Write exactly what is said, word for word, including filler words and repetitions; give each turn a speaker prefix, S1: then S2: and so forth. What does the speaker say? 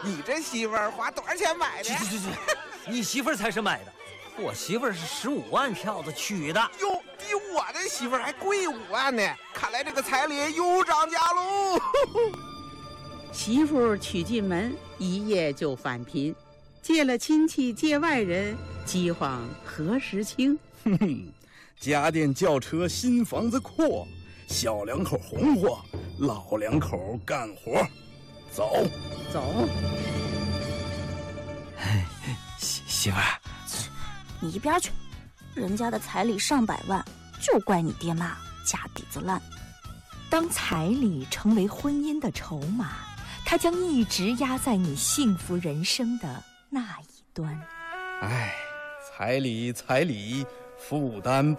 S1: 你这媳妇儿花多少钱买的？
S2: 去去去去，你媳妇儿才是买的，我媳妇儿是十五万票子娶的。
S1: 哟，比我的媳妇儿还贵五万呢！看来这个彩礼又涨价喽。
S3: 媳妇娶进门，一夜就返贫，借了亲戚借外人，饥荒何时清？
S4: 哼哼，家电轿车新房子阔，小两口红火，老两口干活。走
S3: 走。
S2: 媳媳妇儿，
S5: 你一边去！人家的彩礼上百万，就怪你爹妈家底子烂。
S6: 当彩礼成为婚姻的筹码，它将一直压在你幸福人生的那一端。
S4: 哎，彩礼彩礼，负担